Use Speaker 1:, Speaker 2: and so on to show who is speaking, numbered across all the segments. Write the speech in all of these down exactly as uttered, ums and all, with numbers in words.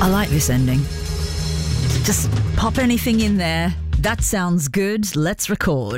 Speaker 1: I like this ending. Just pop anything in there. That sounds good. Let's record.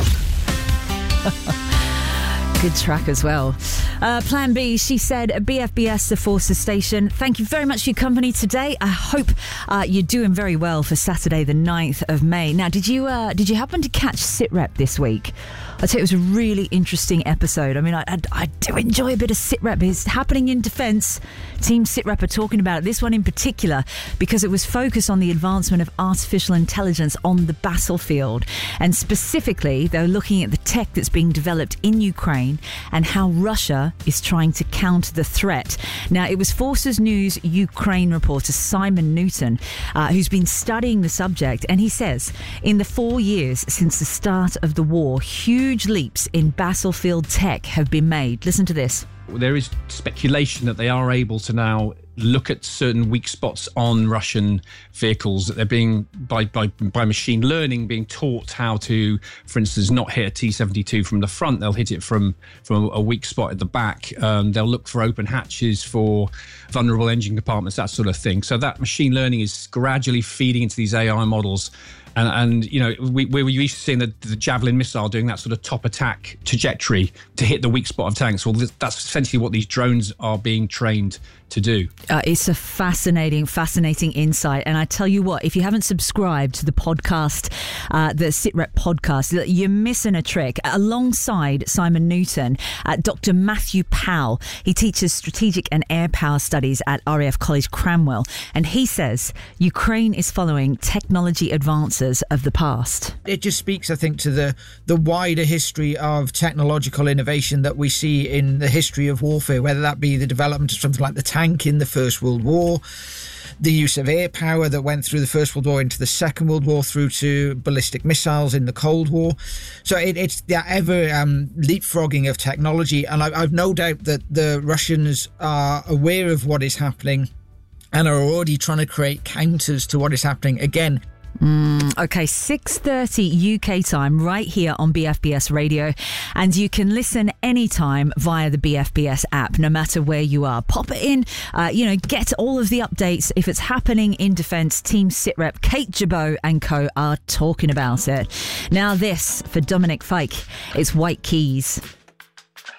Speaker 1: Good track as well. Uh, Plan B, she said, B F B S, the Forces Station. Thank you very much for your company today. I hope uh, you're doing very well for Saturday the ninth of May. Now, did you uh, did you happen to catch SitRep this week? I'd say it was a really interesting episode. I mean, I, I, I do enjoy a bit of SitRep. It's happening in defence. Team SitRep are talking about it. This one in particular, because it was focused on the advancement of artificial intelligence on the battlefield. And specifically, they're looking at the tech that's being developed in Ukraine and how Russia is trying to counter the threat. Now, it was Forces News Ukraine reporter Simon Newton uh, who's been studying the subject, and he says, in the four years since the start of the war, huge leaps in battlefield tech have been made. Listen to this.
Speaker 2: There is speculation that they are able to now look at certain weak spots on Russian vehicles, that they're being, by, by, by machine learning, being taught how to, for instance, not hit a T seventy-two from the front. They'll hit it from, from a weak spot at the back. Um, they'll look for open hatches, for vulnerable engine compartments, that sort of thing. So that machine learning is gradually feeding into these A I models. And, and you know, we, we were used to seeing the, the Javelin missile doing that sort of top attack trajectory to hit the weak spot of tanks. Well, this, that's essentially what these drones are being trained to do. Uh,
Speaker 1: it's a fascinating, fascinating insight. And I tell you what, if you haven't subscribed to the podcast, uh, the SitRep podcast, you're missing a trick. Alongside Simon Newton, uh, Doctor Matthew Powell, he teaches strategic and air power studies at R A F College Cranwell. And he says Ukraine is following technology advances of the past.
Speaker 3: It just speaks, I think, to the, the wider history of technological innovation that we see in the history of warfare, whether that be the development of something like the tank in the First World War, the use of air power that went through the First World War into the Second World War, through to ballistic missiles in the Cold War. So it, it's the ever um, leapfrogging of technology. And I, I've no doubt that the Russians are aware of what is happening and are already trying to create counters to what is happening. Again,
Speaker 1: Mm, okay, six thirty U K time right here on B F B S Radio, and you can listen anytime via the B F B S app, no matter where you are. Pop it in, uh, you know, get all of the updates. If it's happening in defence, Team SitRep, Kate Jabot and co are talking about it. Now this, for Dominic Fike, it's White Keys.